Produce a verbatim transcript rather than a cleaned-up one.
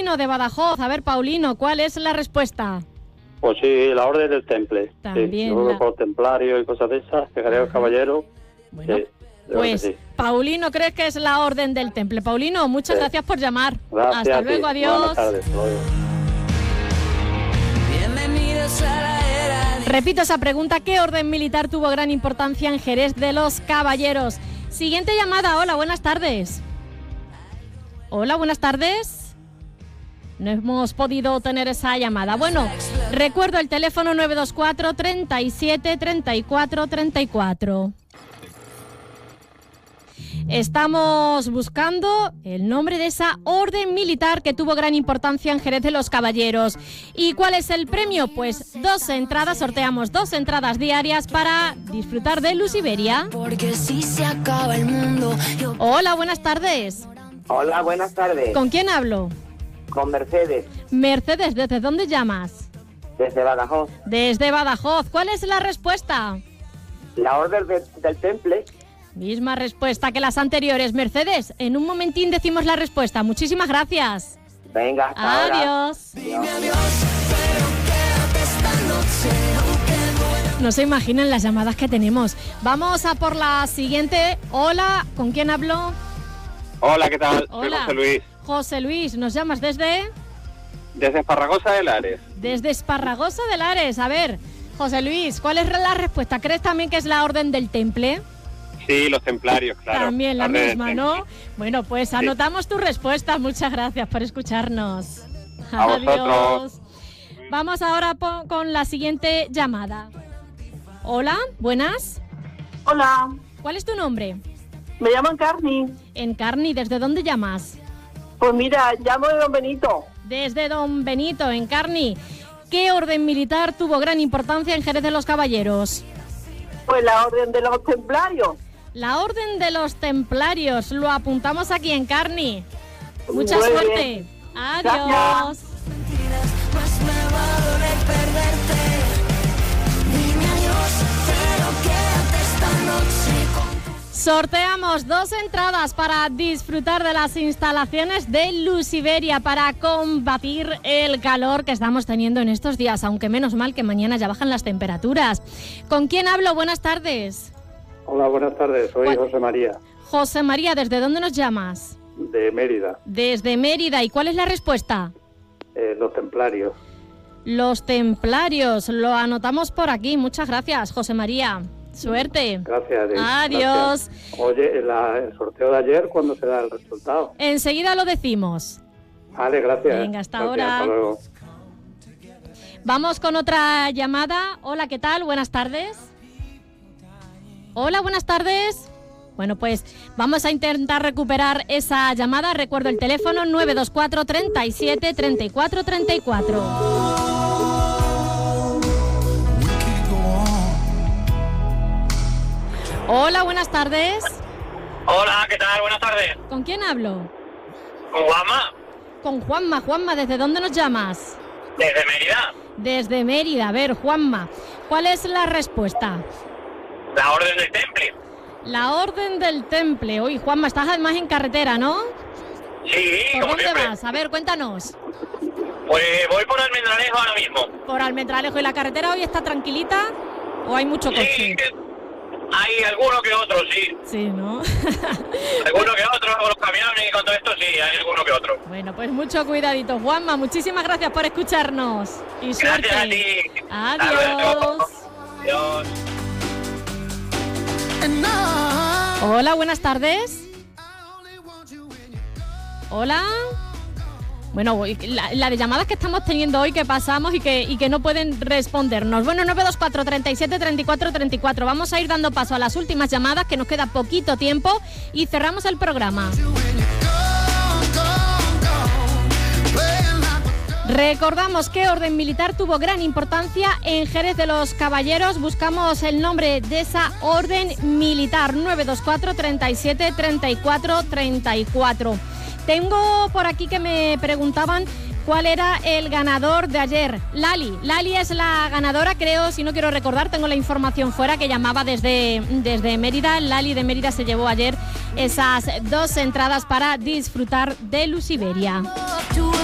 Paulino de Badajoz. A ver, Paulino, ¿cuál es la respuesta? Pues sí, la Orden del Temple. También sí, yo la... por templario y cosas de esas, que creo caballero. Bueno, sí, pues sí. Paulino, ¿crees que es la Orden del Temple? Paulino, muchas sí. gracias por llamar. Gracias. Hasta luego, adiós. Buenas tardes, hasta luego. Bienvenidos a la era de... Repito esa pregunta, ¿qué orden militar tuvo gran importancia en Jerez de los Caballeros? Siguiente llamada, hola, buenas tardes. Hola, buenas tardes. No hemos podido tener esa llamada. Bueno, recuerdo el teléfono nueve dos cuatro, treinta y siete, treinta y cuatro, treinta y cuatro. Estamos buscando el nombre de esa orden militar que tuvo gran importancia en Jerez de los Caballeros. ¿Y cuál es el premio? Pues dos entradas, sorteamos dos entradas diarias para disfrutar de Luz Iberia. Porque si se acaba el mundo... Yo... Hola, buenas tardes. Hola, buenas tardes. ¿Con quién hablo? Con Mercedes, Mercedes, ¿desde dónde llamas? desde Badajoz. Desde Badajoz. ¿Cuál es la respuesta? La Orden de- del Temple. Misma respuesta que las anteriores. Mercedes, en un momentín decimos la respuesta. Muchísimas gracias. Venga, hasta ahora. Adiós. No se imaginan las llamadas que tenemos. Vamos a por la siguiente. Hola, ¿con quién hablo? Hola, ¿qué tal? Hola. Soy José Luis, José Luis, ¿nos llamas desde? desde Esparragosa de Lares. Desde Esparragosa de Lares. A ver, José Luis, ¿cuál es la respuesta? ¿Crees también que es la Orden del Temple? Sí, los templarios, claro. También la Orden del misma, Temple. ¿no? Bueno, pues anotamos tu respuesta. Muchas gracias por escucharnos. A vosotros. Vamos ahora po- con la siguiente llamada. Hola, buenas. Hola, ¿Cuál es tu nombre? me llamo Encarni. Encarni, ¿desde dónde llamas? Pues mira, llamo de Don Benito. Desde Don Benito, Encarni. ¿Qué orden militar tuvo gran importancia en Jerez de los Caballeros? Pues la Orden de los Templarios. La Orden de los Templarios. Lo apuntamos aquí, Encarni. Mucha Muy suerte. bien. Adiós. Gracias. Más me va a doler perderte. Dime adiós, pero quédate esta noche con... Sorteamos dos entradas para disfrutar de las instalaciones de Luz Iberia para combatir el calor que estamos teniendo en estos días, aunque menos mal que mañana ya bajan las temperaturas. ¿Con quién hablo? Buenas tardes. Hola, buenas tardes. Soy ¿Cuál? José María, José María, ¿desde dónde nos llamas? de Mérida, Desde Mérida. ¿Y cuál es la respuesta? eh, los templarios. Los templarios. Lo anotamos por aquí. Muchas gracias, José María. Suerte. Gracias. Edith, Adiós. gracias. Oye, la- el sorteo de ayer, ¿cuándo se da el resultado? Enseguida lo decimos. Vale, gracias. Venga, hasta Gracias, ahora. Hasta luego. Vamos con otra llamada. Hola, ¿qué tal? Buenas tardes. Hola, buenas tardes. Bueno, pues vamos a intentar recuperar esa llamada. Recuerdo el teléfono nueve dos cuatro, treinta y siete, treinta y cuatro, treinta y cuatro. Hola, buenas tardes. Hola, ¿qué tal? Buenas tardes. ¿Con quién hablo? ¿Con Juanma? Con Juanma. Juanma, ¿desde dónde nos llamas? Desde Mérida. Desde Mérida. A ver, Juanma, ¿cuál es la respuesta? La Orden del Temple. La Orden del Temple. Uy, Juanma, estás además en carretera, ¿no? Sí, ¿Por como dónde siempre. vas? A ver, cuéntanos. Pues voy por Almendralejo ahora mismo. Por Almendralejo. ¿Y la carretera hoy está tranquilita o hay mucho coche? Sí, hay alguno que otro, sí. Sí, ¿no? Alguno que otro, con los camiones y con todo esto, sí, hay alguno que otro. Bueno, pues mucho cuidadito. Juanma, muchísimas gracias por escucharnos. Y suerte. Gracias a ti. Hasta Adiós. luego. Adiós. Hola, buenas tardes. Hola. Bueno, la, la de llamadas que estamos teniendo hoy, que pasamos y que, y que no pueden respondernos. Bueno, nueve dos cuatro, treinta y siete, treinta y cuatro, treinta y cuatro. Vamos a ir dando paso a las últimas llamadas, que nos queda poquito tiempo, y cerramos el programa. Recordamos que orden militar tuvo gran importancia en Jerez de los Caballeros. Buscamos el nombre de esa orden militar. nueve dos cuatro, treinta y siete, treinta y cuatro, treinta y cuatro. Tengo por aquí que me preguntaban cuál era el ganador de ayer. Lali. Lali es la ganadora, creo, si no quiero recordar, tengo la información fuera, que llamaba desde, desde Mérida. Lali de Mérida se llevó ayer esas dos entradas para disfrutar de Luz Iberia.